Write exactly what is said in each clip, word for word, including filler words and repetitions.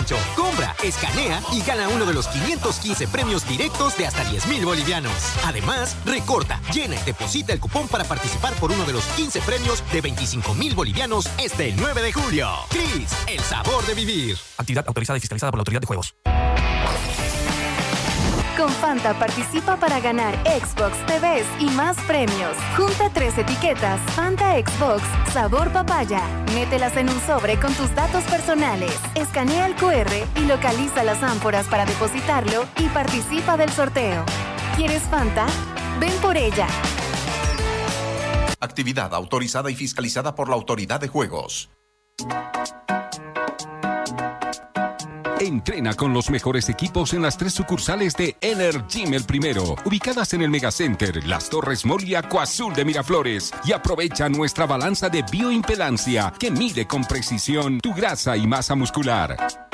dicho. Compra, escanea y gana uno de los quinientos quince premios directos de hasta diez mil bolivianos. Además, recorta, llena y deposita el cupón para participar por uno de los quince premios de veinticinco mil bolivianos este nueve de julio. Cris, el sabor de vivir. Actividad autorizada y fiscalizada por la Autoridad de Juegos. Con Fanta participa para ganar Xbox, T Vs y más premios. Junta tres etiquetas Fanta Xbox sabor papaya. Mételas en un sobre con tus datos personales. Escanea el cu erre y localiza las ánforas para depositarlo y participa del sorteo. ¿Quieres Fanta? Ven por ella. Actividad autorizada y fiscalizada por la Autoridad de Juegos. Entrena con los mejores equipos en las tres sucursales de Energym El Primero, ubicadas en el Megacenter, Las Torres Mall y Acuazul de Miraflores. Y aprovecha nuestra balanza de bioimpedancia que mide con precisión tu grasa y masa muscular.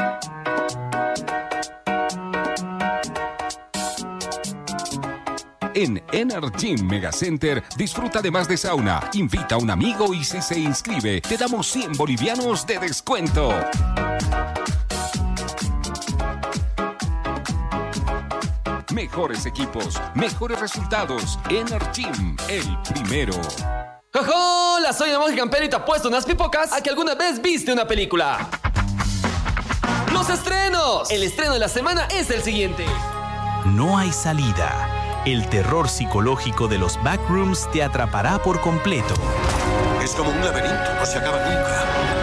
En Energym Megacenter disfruta además de sauna. Invita a un amigo y si se inscribe, te damos cien bolivianos de descuento. Mejores equipos, mejores resultados. Energym, el primero. ¡Hola! Soy el monje campero y te apuesto unas pipocas a que alguna vez viste una película. ¡Los estrenos! El estreno de la semana es el siguiente. No hay salida. El terror psicológico de los backrooms te atrapará por completo. Es como un laberinto, no se acaba nunca.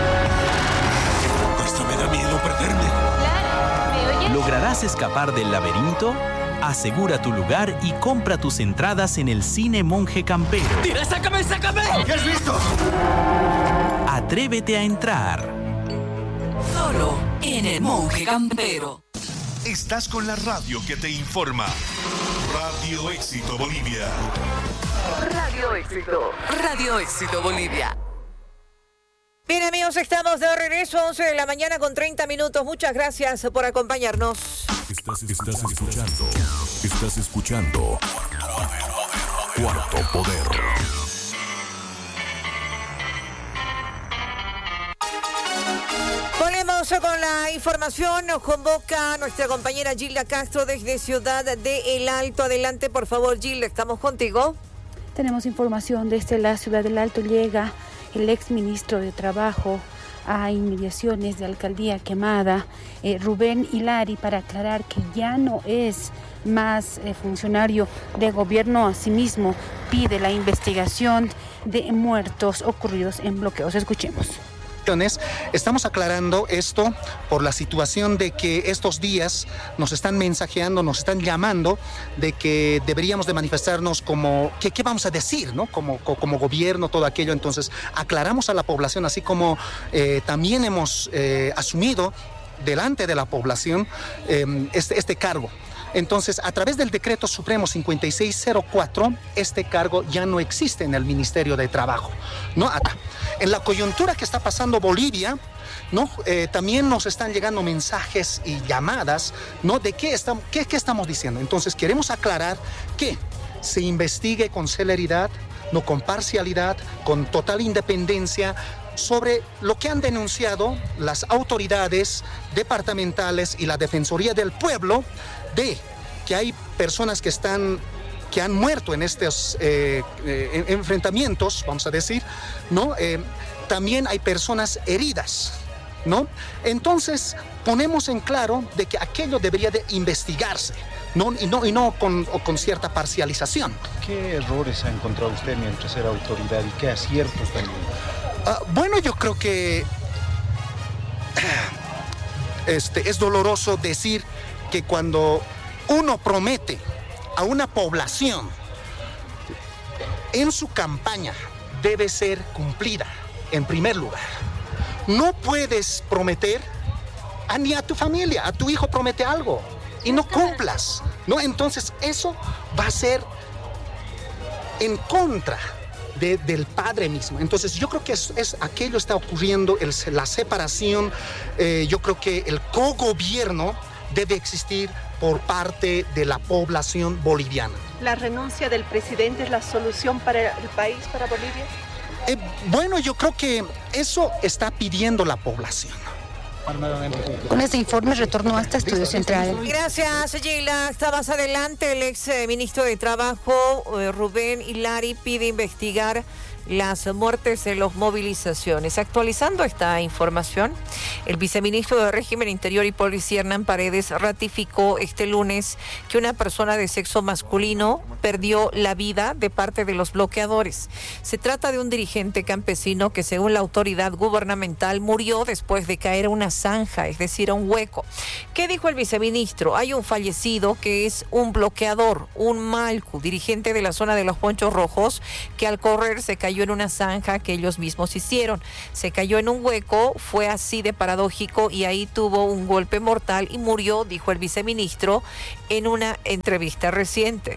Hasta me da miedo perderme. Claro, ¿me oyes? ¿Lograrás escapar del laberinto? Asegura tu lugar y compra tus entradas en el Cine Monje Campero. ¡Tira, sácame, sácame! ¿Qué has visto? Atrévete a entrar. Solo en el Monje Campero. Estás con la radio que te informa. Radio Éxito Bolivia. Radio Éxito. Radio Éxito Bolivia. Bien, amigos, estamos de regreso, once de la mañana con treinta minutos. Muchas gracias por acompañarnos. Estás, estás escuchando. Estás escuchando. Cuarto Poder. Volvemos con la información. Nos convoca nuestra compañera Gilda Castro desde Ciudad de El Alto. Adelante, por favor, Gilda, estamos contigo. Tenemos información desde la Ciudad del Alto. Llega el exministro de Trabajo a inmediaciones de Alcaldía Quemada, eh, Rubén Hilari, para aclarar que ya no es más eh, funcionario de gobierno. Asimismo, pide la investigación de muertos ocurridos en bloqueos. Escuchemos. Estamos aclarando esto por la situación de que estos días nos están mensajeando, nos están llamando de que deberíamos de manifestarnos como, que, ¿qué vamos a decir, no? Como, como gobierno, todo aquello. Entonces, aclaramos a la población, así como eh, también hemos eh, asumido delante de la población eh, este, este cargo. Entonces, a través del Decreto Supremo cincuenta y seis cero cuatro, este cargo ya no existe en el Ministerio de Trabajo, ¿no? En la coyuntura que está pasando Bolivia, ¿no? Eh, también nos están llegando mensajes y llamadas, ¿no? De qué estamos, qué, qué estamos diciendo. Entonces, queremos aclarar que se investigue con celeridad, no con parcialidad, con total independencia, sobre lo que han denunciado las autoridades departamentales y la Defensoría del Pueblo, de que hay personas que están que han muerto en estos eh, eh, enfrentamientos, vamos a decir, ¿no? Eh, también hay personas heridas, ¿no? Entonces, ponemos en claro de que aquello debería de investigarse, ¿no? Y no, y no con, o con cierta parcialización. ¿Qué errores ha encontrado usted mientras era autoridad y qué aciertos también? Uh, bueno, yo creo que este, es doloroso decir que cuando uno promete a una población en su campaña debe ser cumplida en primer lugar. No puedes prometer a, ni a tu familia, a tu hijo promete algo y no cumplas, ¿no? Entonces eso va a ser en contra de, del padre mismo. Entonces yo creo que es, es aquello está ocurriendo, el, la separación, eh, yo creo que el cogobierno debe existir por parte de la población boliviana. ¿La renuncia del presidente es la solución para el país, para Bolivia? Eh, bueno, yo creo que eso está pidiendo la población, Con este informe retornó hasta Estudios Central. Gracias, Gila. Está más adelante el ex ministro de Trabajo, Rubén Hilari, pide investigar las muertes en las movilizaciones. Actualizando esta información, el viceministro de Régimen Interior y Policía, Hernán Paredes, ratificó este lunes que una persona de sexo masculino perdió la vida de parte de los bloqueadores. Se trata de un dirigente campesino que, según la autoridad gubernamental, murió después de caer a una zanja, es decir, a un hueco. ¿Qué dijo el viceministro? Hay un fallecido que es un bloqueador, un malcu, dirigente de la zona de los Ponchos Rojos, que al correr se cayó en una zanja que ellos mismos hicieron. Se cayó en un hueco, fue así de paradójico y ahí tuvo un golpe mortal y murió, dijo el viceministro en una entrevista reciente.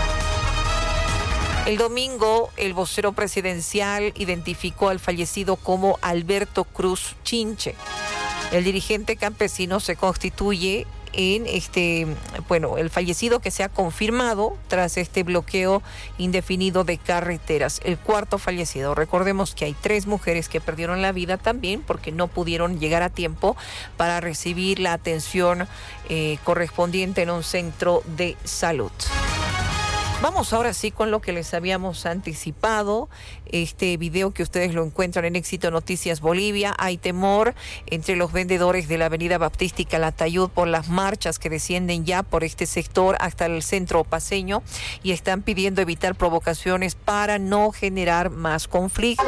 El domingo, el vocero presidencial identificó al fallecido como Alberto Cruz Chinche. El dirigente campesino se constituye en este, bueno, el fallecido que se ha confirmado tras este bloqueo indefinido de carreteras. El cuarto fallecido. Recordemos que hay tres mujeres que perdieron la vida también porque no pudieron llegar a tiempo para recibir la atención eh, correspondiente en un centro de salud. Vamos ahora sí con lo que les habíamos anticipado, este video que ustedes lo encuentran en Éxito Noticias Bolivia. Hay temor entre los vendedores de la avenida Baptista y Calatayud por las marchas que descienden ya por este sector hasta el centro paceño y están pidiendo evitar provocaciones para no generar más conflictos.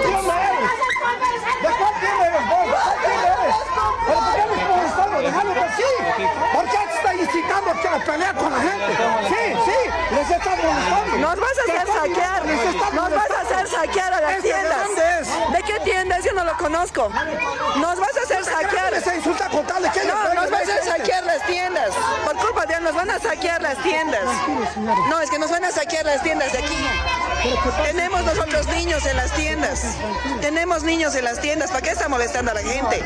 ¿Por qué te está incitando a pelear con la gente? Sí, sí, les está molestando. Nos vas a hacer saquear, nos vas a hacer saquear a las tiendas. ¿De qué tiendas? Yo no lo conozco. Nos vas a hacer saquear. No, nos vas a hacer saquear las tiendas. Por culpa de él nos van a saquear las tiendas. No, es que nos van a saquear las tiendas de aquí. Tenemos nosotros niños en las tiendas. Tenemos niños en las tiendas. ¿Para qué está molestando a la gente?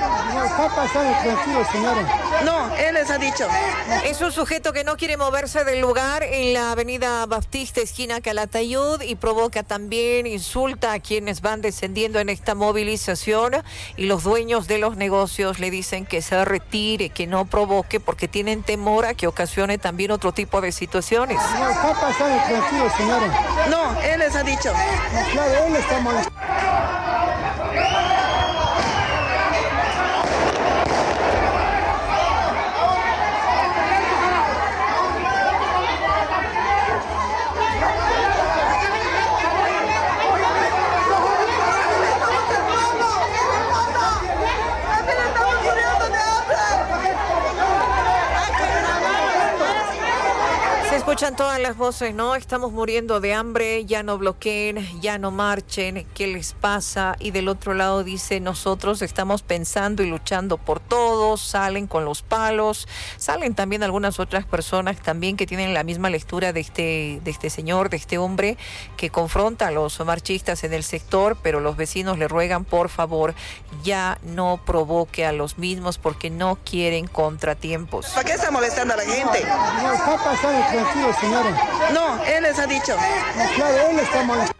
No, él les ha dicho. Es un sujeto que no quiere moverse del lugar en la avenida Baptista, esquina Calatayud, y provoca también, insulta a quienes van descendiendo en esta movilización, y los dueños de los negocios le dicen que se retire, que no provoque, porque tienen temor a que ocasione también otro tipo de situaciones. No, está pasando tranquilo, señora. No, él les ha dicho. No, claro, él está molestando. Escuchan todas las voces, ¿no? Estamos muriendo de hambre, ya no bloqueen, ya no marchen, ¿qué les pasa? Y del otro lado dice, nosotros estamos pensando y luchando por todos, salen con los palos, salen también algunas otras personas también que tienen la misma lectura de este, de este señor, de este hombre que confronta a los marchistas en el sector, pero los vecinos le ruegan, por favor, ya no provoque a los mismos porque no quieren contratiempos. ¿Para qué está molestando a la gente? No, está pasando tranquilo, señora. No, él les ha dicho. No, claro, él está molestando.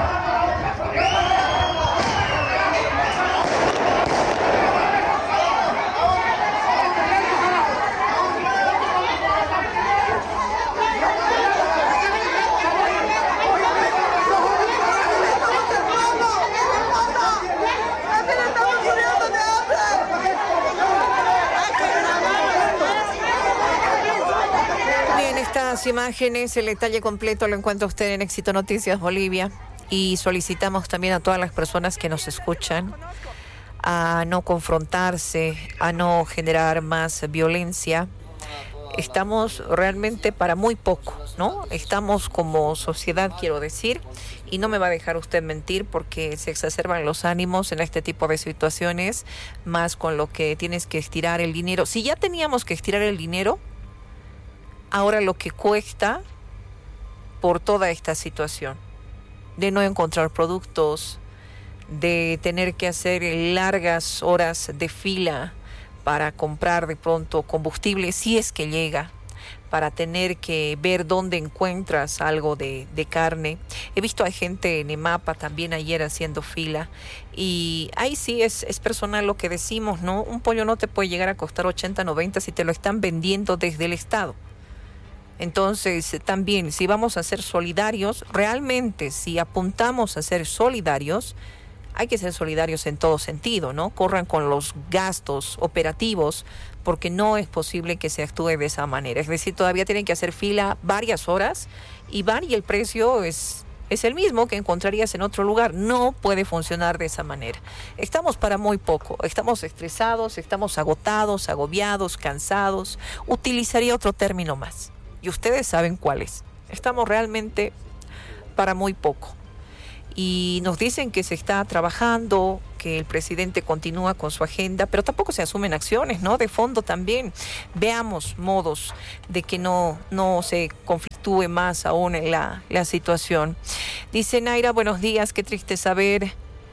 Estas imágenes, el detalle completo lo encuentra usted en Éxito Noticias Bolivia, y solicitamos también a todas las personas que nos escuchan a no confrontarse, a no generar más violencia. Estamos realmente para muy poco, ¿no? Estamos como sociedad, quiero decir, y no me va a dejar usted mentir porque se exacerban los ánimos en este tipo de situaciones, más con lo que tienes que estirar el dinero. Si ya teníamos que estirar el dinero, ahora lo que cuesta por toda esta situación de no encontrar productos, de tener que hacer largas horas de fila para comprar de pronto combustible, si es que llega, para tener que ver dónde encuentras algo de, de carne. He visto a gente en EMAPA también ayer haciendo fila, y ahí sí es, es personal lo que decimos, ¿no? Un pollo no te puede llegar a costar ochenta, noventa si te lo están vendiendo desde el Estado. Entonces, también, si vamos a ser solidarios, realmente, si apuntamos a ser solidarios, hay que ser solidarios en todo sentido, ¿no? Corran con los gastos operativos, porque no es posible que se actúe de esa manera. Es decir, todavía tienen que hacer fila varias horas y van, y el precio es, es el mismo que encontrarías en otro lugar. No puede funcionar de esa manera. Estamos para muy poco. Estamos estresados, estamos agotados, agobiados, cansados. Utilizaría otro término más. Y ustedes saben cuál es. Estamos realmente para muy poco. Y nos dicen que se está trabajando, que el presidente continúa con su agenda, pero tampoco se asumen acciones, ¿no? De fondo también. Veamos modos de que no, no se conflictúe más aún en la, la situación. Dice Naira, buenos días, qué triste saber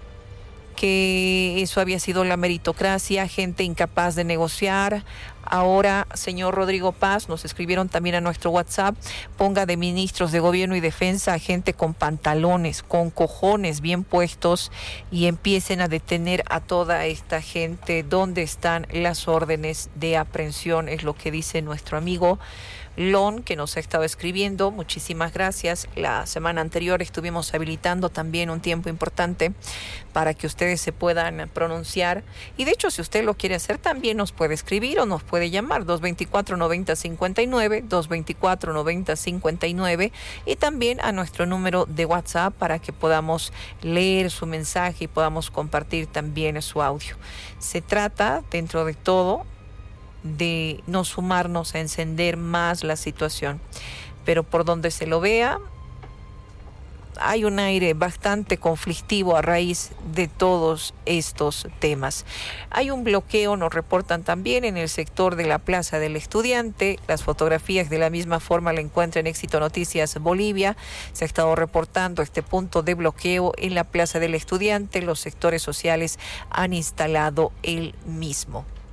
que eso había sido la meritocracia, gente incapaz de negociar. Ahora, señor Rodrigo Paz, nos escribieron también a nuestro WhatsApp, ponga de ministros de gobierno y defensa a gente con pantalones, con cojones bien puestos, y empiecen a detener a toda esta gente. ¿Dónde están las órdenes de aprehensión? Es lo que dice nuestro amigo Lon, que nos ha estado escribiendo. Muchísimas gracias. La semana anterior estuvimos habilitando también un tiempo importante para que ustedes se puedan pronunciar, y de hecho, si usted lo quiere hacer, también nos puede escribir o nos puede llamar dos veinticuatro, noventa cincuenta y nueve, dos veinticuatro, noventa cincuenta y nueve, y también a nuestro número de WhatsApp para que podamos leer su mensaje y podamos compartir también su audio. Se trata, dentro de todo, de no sumarnos a encender más la situación, pero por donde se lo vea, hay un aire bastante conflictivo a raíz de todos estos temas. Hay un bloqueo, nos reportan también, en el sector de la Plaza del Estudiante. Las fotografías de la misma forma la encuentra en Éxito Noticias Bolivia. Se ha estado reportando este punto de bloqueo en la Plaza del Estudiante. Los sectores sociales han instalado el mismo.